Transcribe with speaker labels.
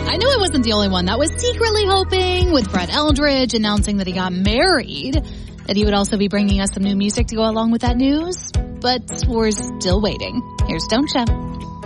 Speaker 1: I knew I wasn't the only one that was secretly hoping, with Brett Eldredge announcing that he got married, that he would also be bringing us some new music to go along with that news. But we're still waiting. Here's Don't Ya.